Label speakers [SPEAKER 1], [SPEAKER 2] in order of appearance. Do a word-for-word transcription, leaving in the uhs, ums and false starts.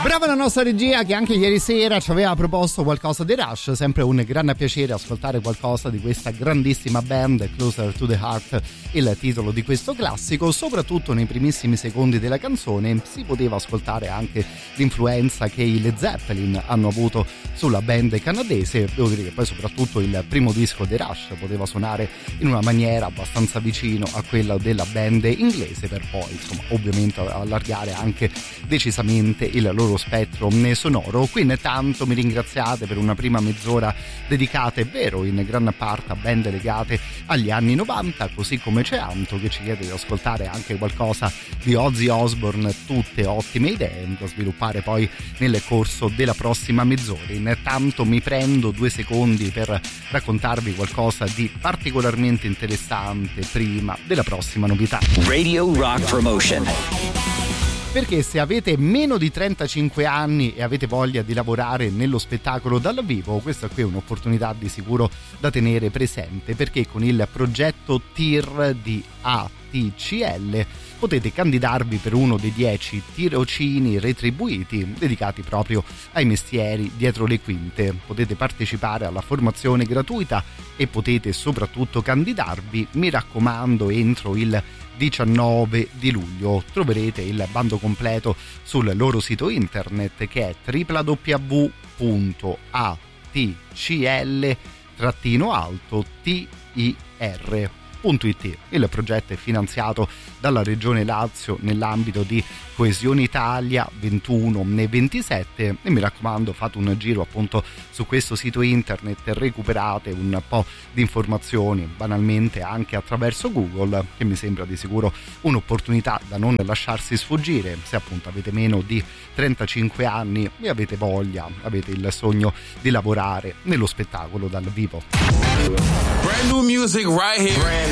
[SPEAKER 1] Brava la nostra regia che anche ieri sera ci aveva proposto qualcosa di Rush, sempre un gran piacere ascoltare qualcosa di questa grandissima band, Closer to the Heart, il titolo di questo classico. Soprattutto nei primissimi secondi della canzone si poteva ascoltare anche l'influenza che i Led Zeppelin hanno avuto sulla band canadese. Devo dire che poi soprattutto il primo disco dei Rush poteva suonare in una maniera abbastanza vicino a quella della band inglese, per poi insomma ovviamente allargare anche decisamente il loro spettro sonoro. Qui intanto mi ringraziate per una prima mezz'ora dedicata, è vero, in gran parte a band legate agli anni novanta, così come c'è Anto che ci chiede di ascoltare anche qualcosa di Ozzy Osbourne, tutte ottime idee da sviluppare poi nel corso della prossima mezz'ora. Intanto mi prendo due secondi per raccontarvi qualcosa di particolarmente interessante prima della prossima novità.
[SPEAKER 2] Radio Rock Promotion.
[SPEAKER 1] Perché se avete meno di trentacinque anni e avete voglia di lavorare nello spettacolo dal vivo, questa qui è un'opportunità di sicuro da tenere presente, perché con il progetto T I R di A T C L potete candidarvi per uno dei dieci tirocini retribuiti dedicati proprio ai mestieri dietro le quinte. Potete partecipare alla formazione gratuita e potete soprattutto candidarvi, mi raccomando, entro il diciannove di luglio. Troverete il bando completo sul loro sito internet, che è w w w punto a t c l alto t i r punto i t. Il progetto è finanziato dalla Regione Lazio nell'ambito di Coesione Italia ventuno ventisette, e mi raccomando fate un giro appunto su questo sito internet e recuperate un po' di informazioni, banalmente anche attraverso Google, che mi sembra di sicuro un'opportunità da non lasciarsi sfuggire se appunto avete meno di trentacinque anni e avete voglia, avete il sogno di lavorare nello spettacolo dal vivo.
[SPEAKER 3] Brand new music right here. Brand